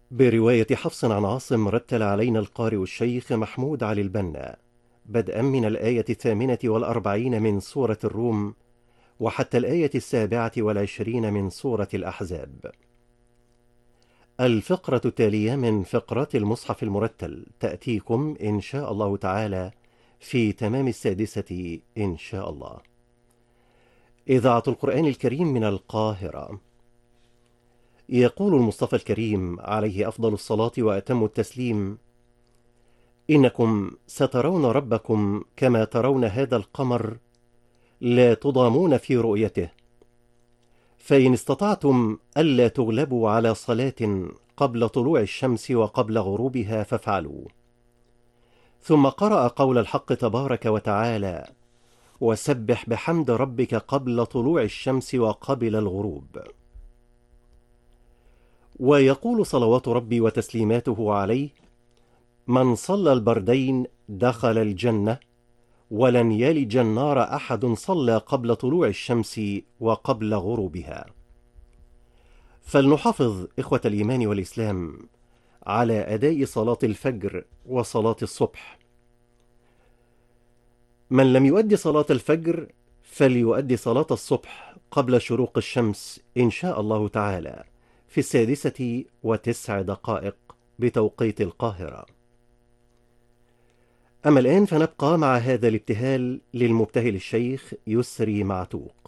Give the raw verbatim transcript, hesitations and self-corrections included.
برواية حفص عن عاصم رتل علينا القارئ الشيخ محمود علي البنا بدءا من الآية الثامنة والأربعين من سورة الروم وحتى الآية السابعة والعشرين من سورة الأحزاب. الفقرة التالية من فقرات المصحف المرتل تأتيكم إن شاء الله تعالى في تمام السادسة إن شاء الله. إذاعة القرآن الكريم من القاهرة. يقول المصطفى الكريم عليه أفضل الصلاة وأتم التسليم: إنكم سترون ربكم كما ترون هذا القمر لا تضامون في رؤيته، فإن استطعتم ألا تغلبوا على صلاة قبل طلوع الشمس وقبل غروبها فافعلوا. ثم قرأ قول الحق تبارك وتعالى: وسبح بحمد ربك قبل طلوع الشمس وقبل الغروب. ويقول صلوات ربي وتسليماته عليه: من صلى البردين دخل الجنة، ولن يلج النار أحد صلى قبل طلوع الشمس وقبل غروبها. فلنحافظ إخوة الإيمان والإسلام على أداء صلاة الفجر وصلاة الصبح. من لم يؤدي صلاة الفجر فليؤدي صلاة الصبح قبل شروق الشمس إن شاء الله تعالى في السادسة وتسع دقائق بتوقيت القاهرة. أما الآن فنبقى مع هذا الابتهال للمبتهل الشيخ يسري معتوق.